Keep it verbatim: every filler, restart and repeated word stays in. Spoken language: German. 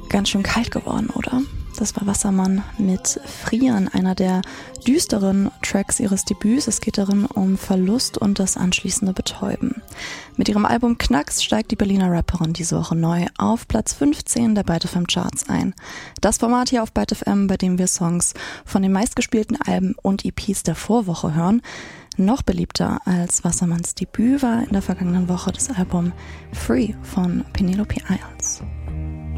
Ganz schön kalt geworden, oder? Das war Wassermann mit Frieren, einer der düsteren Tracks ihres Debüts. Es geht darin um Verlust und das anschließende Betäuben. Mit ihrem Album Knacks steigt die Berliner Rapperin diese Woche neu auf Platz fünfzehn der Byte F M Charts ein. Das Format hier auf Byte F M, bei dem wir Songs von den meistgespielten Alben und E Ps der Vorwoche hören. Noch beliebter als Wassermanns Debüt war in der vergangenen Woche das Album Free von Penelope Isles.